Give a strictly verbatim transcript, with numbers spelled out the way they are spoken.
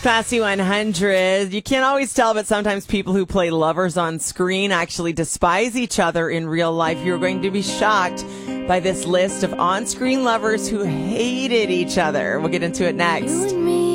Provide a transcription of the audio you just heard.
Passy one hundred. You can't always tell, but sometimes people who play lovers on screen actually despise each other in real life. You're going to be shocked by this list of on-screen lovers who hated each other. We'll get into it next.